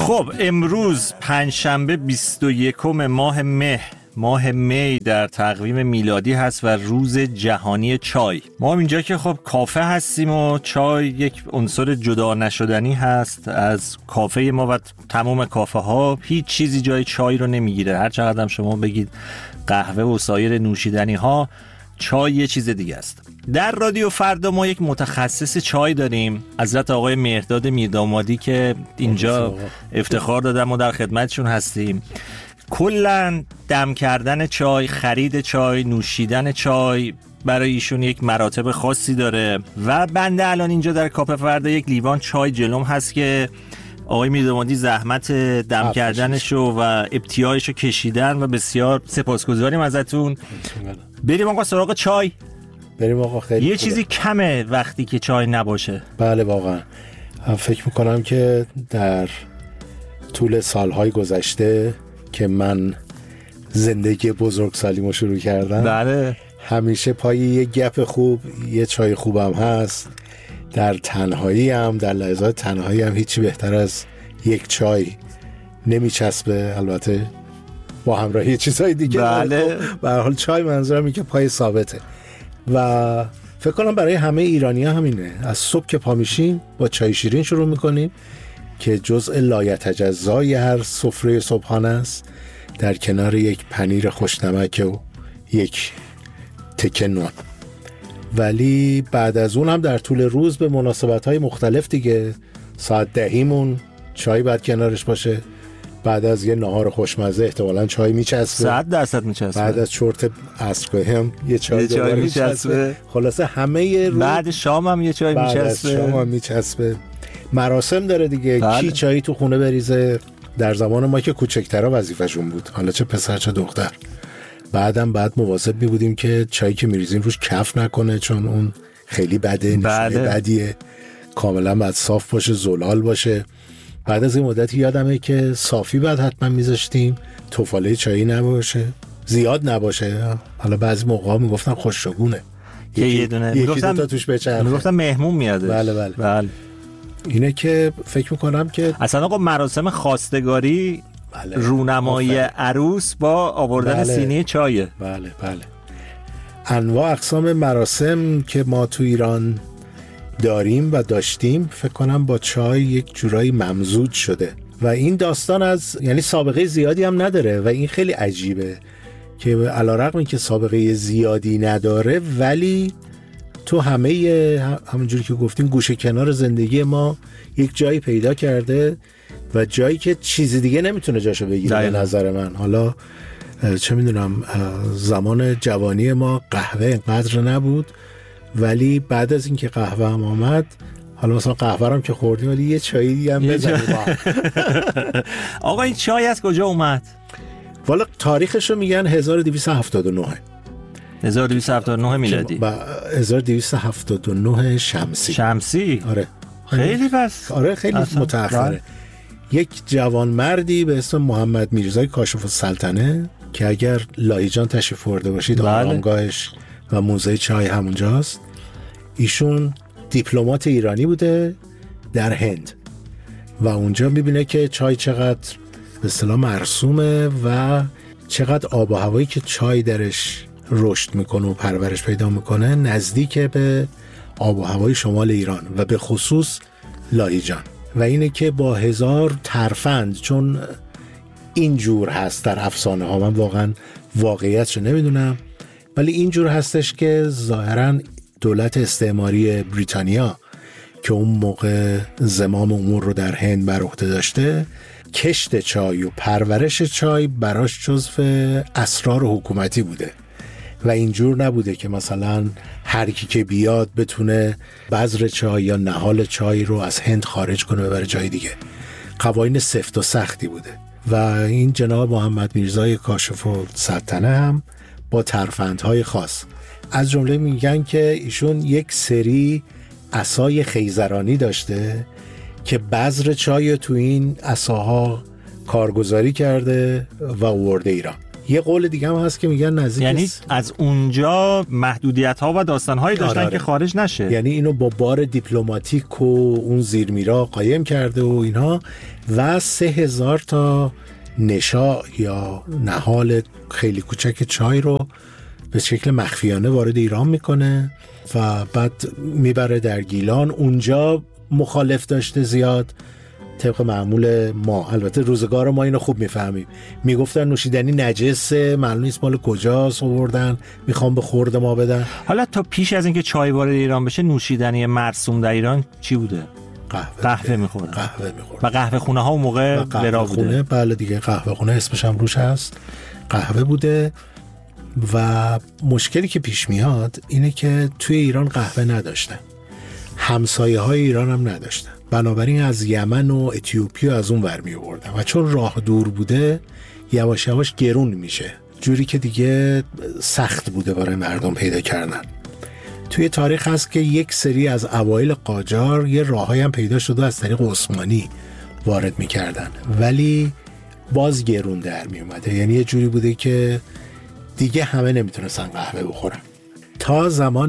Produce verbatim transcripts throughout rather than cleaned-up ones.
خب امروز پنجشنبه بیست و یکم ماه مه ماه می در تقویم میلادی هست و روز جهانی چای. ما اینجا که خب کافه هستیم و چای یک عنصر جدا نشدنی هست از کافه ما و تمام کافه ها. هیچ چیزی جای چای رو نمیگیره. هر چقدر هم شما بگید قهوه و سایر نوشیدنی ها، چای یه چیز دیگه است. در رادیو فردا ما یک متخصص چای داریم، حضرت آقای مهرداد میردامادی که اینجا افتخار دادم و در خدمتشون هستیم. کلاً دم کردن چای، خرید چای، نوشیدن چای برای ایشون یک مراتب خاصی داره و بنده الان اینجا در کافه فردا یک لیوان چای جلوم هست که آقای میردامادی زحمت دم کردنشو و ابتیایشو کشیدن و بسیار سپاسگزاریم ازتون. بریم آقا سراغ چای. بریم آقا. خیلی یه خوبه. چیزی کمه وقتی که چای نباشه. بله واقعا. فکر میکنم که در طول سالهای گذشته که من زندگی بزرگسالیمو شروع کردم، بله، همیشه پای یه گپ خوب یه چای خوبم هست. در تنهایی هم در لحظات تنهایی هم هیچی بهتر از یک چای نمیچسبه، البته با همراهی چیزهای دیگه. بله. به هر حال چای منظورم اینه که پای ثابته و فکر کنم برای همه ایرانی‌ها همینه. از صبح که پا میشیم با چای شیرین شروع میکنیم که جزء لایتجزای هر سفره صبحانه است، در کنار یک پنیر خوشنمک و یک تکه نان. ولی بعد از اون هم در طول روز به مناسبت‌های مختلف دیگه، ساعت دهیمون چای باید کنارش باشه. بعد از یه نهار خوشمزه احتمالاً چای میچسبه. صد درصد میچسبه. بعد از چرت عصرگاهی هم یه چای, یه چای میچسبه. میچسبه. خلاصه همه روز بعد شام هم یه چای بعد میچسبه. بعد از شام هم میچسبه. مراسم داره دیگه. بله. کی چایی تو خونه بریزه. در زمان ما که کوچکترا وظیفه‌شون بود، حالا چه پسر چه دختر. بعدم بعد مواظب می بودیم که چایی که میریزیم روش کف نکنه، چون اون خیلی بده، نشونه بله. بدیه. کاملا باید صاف باشه، زلال باشه. بعد از این مدتی یادمه که صافی بعد حتما میذاشتیم، توفاله چایی نباشه، زیاد نباشه. حالا بعضی موقعا میگفتن خوشگونه که یه دونه یکی میگفتن دو تا توش بچرخه، میگفتن مهمون میاده. بله بله بله. اینه که فکر میکنم که اصلا آقا مراسم خواستگاری بله. رونمایی آفرین. عروس با آوردن بله. سینی چایه. بله بله. انواع اقسام مراسم که ما تو ایران داریم و داشتیم فکر کنم با چای یک جورایی ممزوج شده و این داستان از یعنی سابقه زیادی هم نداره و این خیلی عجیبه که علیرغم اینکه سابقه زیادی نداره ولی تو همه همونجوری که گفتیم گوشه کنار زندگی ما یک جایی پیدا کرده و جایی که چیز دیگه نمیتونه جاشو بگیره به نظر من. حالا چه میدونم زمان جوانی ما قهوه اینقدر نبود، ولی بعد از اینکه قهوه هم آمد، حالا مثلا قهوه هم که خوردیم ولی یه چایی دیگه هم بزنیم. آقا این چای از کجا اومد؟ والا تاریخش رو میگن هزار و دویست و هفتاد و نه هزار و دویست و هفتاد و نه میلادی و هزار و دویست و هفتاد و نه شمسی. شمسی؟ آره خیلی پس آره خیلی متأخره. یک جوان مردی به اسم محمد میرزای کاشف السلطنه که اگر لاهیجان تشریف برده باشید بله. آرامگاهش و موزه چای همونجاست. ایشون دیپلمات ایرانی بوده در هند و اونجا میبینه که چای چقدر به اصطلاح مرسومه و چقدر آب و هوایی که چای درش رشد میکنه و پرورش پیدا میکنه نزدیک به آب و هوای شمال ایران و به خصوص لاهیجان. و اینه که با هزار ترفند، چون اینجور هست در افسانه ها، من واقعا واقعیتشو نمیدونم ولی اینجور هستش که ظاهرا دولت استعماری بریتانیا که اون موقع زمام امور رو در هند بر عهده داشته، کشت چای و پرورش چای براش جزو اسرار حکومتی بوده و اینجور نبوده که مثلا هر کی که بیاد بتونه بذر چای یا نهال چای رو از هند خارج کنه ببره جای دیگه. قوانین سفت و سختی بوده و این جناب محمد میرزای کاشف السلطنه هم با ترفندهای خاص، از جمله میگن که ایشون یک سری عصای خیزرانی داشته که بذر چای تو این عصاها کارگزاری کرده و آورده ایران یه قول دیگه هم هست که میگن نزدیک، یعنی از اونجا محدودیت ها و داستان هایی داشتن آره. که خارج نشه. یعنی اینو با بار دیپلماتیک و اون زیرمیرا قایم کرده و اینها، و سه هزار تا نشا یا نهال خیلی کوچک چای رو به شکل مخفیانه وارد ایران میکنه و بعد میبره در گیلان. اونجا مخالف داشته زیاد، طبق معمول ما. البته روزگار ما اینو خوب میفهمیم، میگفتن نوشیدنی نجسه، معلوم نیست مال کجاست آوردن، میخوام به خورد ما بدن. حالا تا پیش از اینکه چای وارد ایران بشه نوشیدنی مرسوم در ایران چی بوده؟ قهوه قهوه میخوردن. قهوه میخوردن و قهوه خونه ها اون موقع ورا بوده. بله دیگه، قهوه خونه اسمش هم روش هست، قهوه بوده. و مشکلی که پیش میاد اینه که توی ایران قهوه نداشتن، همسایه های ایران هم نداشتن، بنابراین از یمن و اتیوپیا از اون ور می آوردن و چون راه دور بوده یواش یواش گرون میشه، جوری که دیگه سخت بوده برای مردم پیدا کردن. توی تاریخ هست که یک سری از اوایل قاجار یه راههایی هم پیدا شده از طریق عثمانی وارد میکردن، ولی باز گرون در می اومده. یعنی یه جوری بوده که دیگه همه نمیتونستن قهوه بخورن تا زمان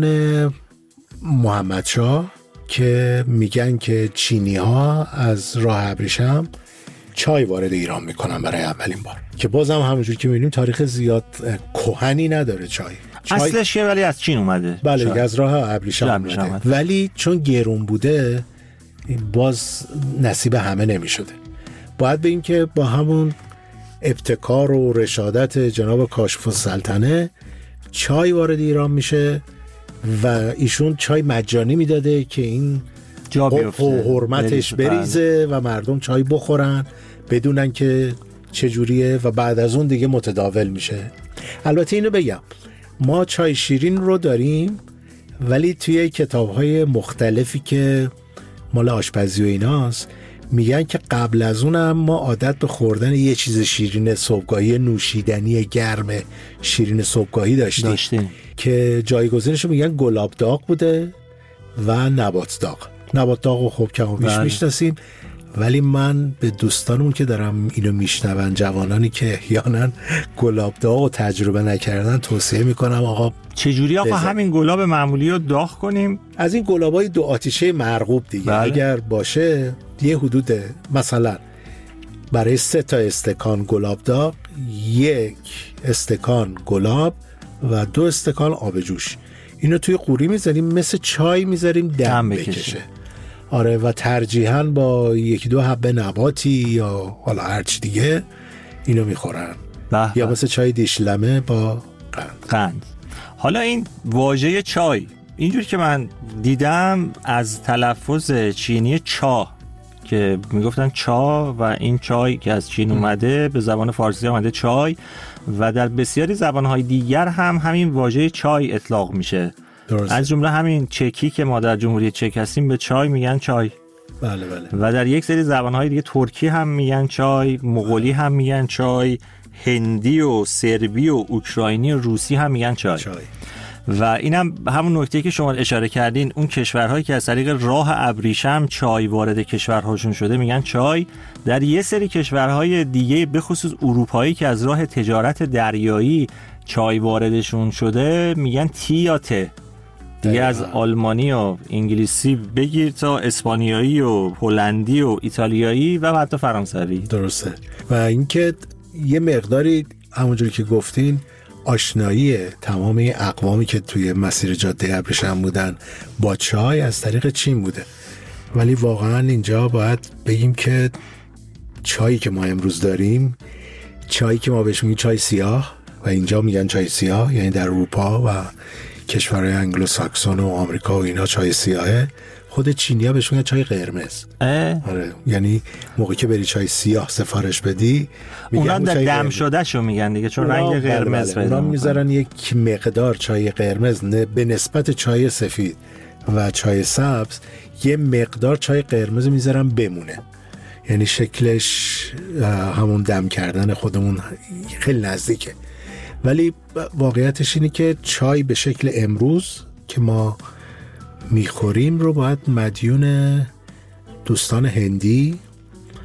محمدشاه که میگن که چینی ها از راه ابریشم چای وارد ایران میکنن برای اولین بار، که بازم همونجور که میبینیم تاریخ زیاد کهنی نداره چای. چای اصلش که ولی از چین اومده. بله از راه ابریشم اومده. اومده، ولی چون گرون بوده باز نصیب همه نمیشده. باید بگیم که با همون ابتکار و رشادت جناب کاشف السلطنه چای وارد ایران میشه و ایشون چای مجانی میداده که این جا بیفته و حرمتش بریزه و مردم چای بخورن بدونن که چجوریه و بعد از اون دیگه متداول میشه. البته اینو بگم ما چای شیرین رو داریم، ولی توی کتاب‌های مختلفی که مال آشپزی و ایناست میگن که قبل از اونم ما عادت به خوردن یه چیز شیرین صبحگاهی، نوشیدنی گرم شیرین صبحگاهی داشتیم, داشتیم. که جایگزینش رو میگن گلاب داغ بوده و نبات داغ. نبات داغ رو خب کم و بیش میشناسیم، ولی من به دوستانمون که دارم اینو میشنون، جوانانی که احیانا گلاب داغ رو تجربه نکردن، توصیه میکنم آقا چجوری آقا همین گلاب معمولی رو داغ کنیم؟ از این گلابای دو آتیشه مرغوب دیگه. بله. اگر باشه یه حدود مثلا برای سه تا استکان گلاب داغ یک استکان گلاب و دو استکان آب جوش، اینو توی قوری میذاریم مثل چای میذاریم دم, دم بکشه. بکشه آره، و ترجیحاً با یکی دو حبه نباتی یا حالا هرچی دیگه اینو میخورن، یا مثل چای دیشلمه با قند. قند. حالا این واژه چای اینجور که من دیدم از تلفظ چینی چا که میگفتن چا و این چای که از چین اومده به زبان فارسی اومده چای، و در بسیاری زبانهای دیگر هم همین واژه چای اطلاق میشه. درست. از جمله همین چکی که ما در جمهوری چک هستیم به چای میگن چای. بله بله. و در یک سری زبانهای دیگه ترکی هم میگن چای، مغولی هم میگن چای، هندی و سربی و اوکراینی و روسی هم میگن چای. چای. و اینم هم همون نکته که شما اشاره کردین، اون کشورهایی که از طریق راه ابریشم چای وارد کشورهاشون شده میگن چای. در یه سری کشورهای دیگه به خصوص اروپایی که از راه تجارت دریایی چای واردشون شده میگن تی یا ته. دیگه از آلمانی و انگلیسی بگیر تا اسپانیایی و هلندی و ایتالیایی و حتی فرانسوی. درسته. و اینکه یه مقداری همونجوری که گفتین آشنایی تمام اقوامی که توی مسیر جاده ابریشم بودن با چای از طریق چین بوده، ولی واقعا اینجا باید بگیم که چایی که ما امروز داریم، چایی که ما بهش میگیم چای سیاه و اینجا میگن چای سیاه، یعنی در اروپا و کشورهای انگلو ساکسون و آمریکا و اینا چای سیاهه، خود چینی‌ها بهش میگن چای قرمز. آره، یعنی موقعی که بری چای سیاه سفارش بدی اونا در دم شده شو میگن دیگه، چون رنگ قرمز پیدا می‌کنه. اونا میذارن یک مقدار چای قرمز به نسبت چای سفید و چای سبز، یه مقدار چای قرمز میذارن بمونه، یعنی شکلش همون دم کردن خودمون خیلی نزدیکه. ولی واقعیتش اینه که چای به شکل امروز که ما میخوریم رو باید مدیون دوستان هندی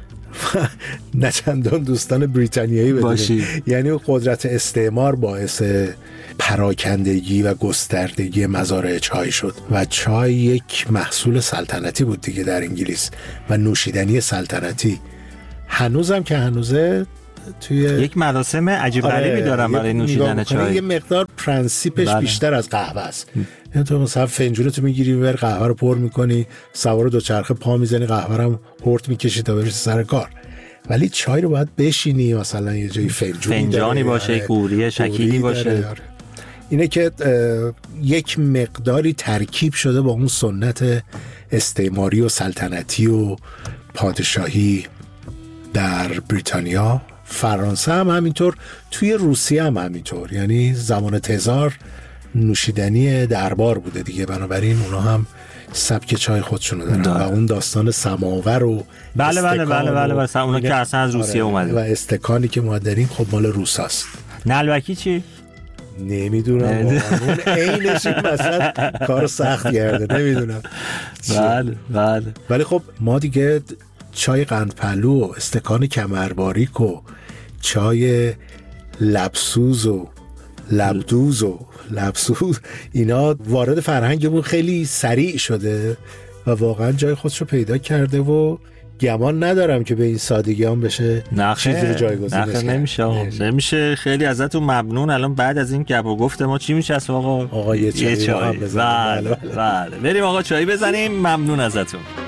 نه چندان دوستان بریتانیایی بدونیم. یعنی قدرت استعمار باعث پراکندگی و گستردگی مزارع چای شد و چای یک محصول سلطنتی بود دیگه در انگلیس و نوشیدنی سلطنتی. هنوزم که هنوزه توی یک مراسم عجیب غریبی آره دارن برای نوشیدن چای. یه مقدار پرنسیپش بله. بیشتر از قهوه است. یعنی تو مثلا فنجونتو میگیری میبری قهوه رو پر میکنی، سوار دوچرخه پا میزنی، قهوه رو هورت میکشی تا برسی سر کار. ولی چای رو باید بشینی، مثلا یه جایی فنجونی فنجانی باشه، قوری شکیلی باشه. اینه که یک مقداری ترکیب شده با اون سنت استعماری و سلطنتی و پادشاهی در بریتانیا. فرانسه هم همینطور، توی روسیه هم همینطور. یعنی زمان تزار نوشیدنی دربار بوده دیگه، بنابراین اونا هم سبک چای خودشونو دارن دار. و اون داستان سماور و بله بله بله بله بله اونا که اصلا از روسیه آره اومده و استکانی که ما داریم خب مال روساست. نلبکی چی؟ نمیدونم اون عینش این مثلا کار سخت کرده، نمیدونم. بله بله. ولی خب ما دیگه چای قندپلو و استکان کمرباریک و چای لبسوز و لبدوز و لبسوز اینا وارد فرهنگمون خیلی سریع شده و واقعا جای خودشو پیدا کرده و گمان ندارم که به این سادگی هم بشه چیزی رو جایگزینش کرد. نمیشه نمیشه. خیلی ازتون ممنون. الان بعد از این گپ و گفت ما چی میشه آقا؟ آقا یه چای, چای. بله بله. بریم آقا چای بزنیم. ممنون ازتون.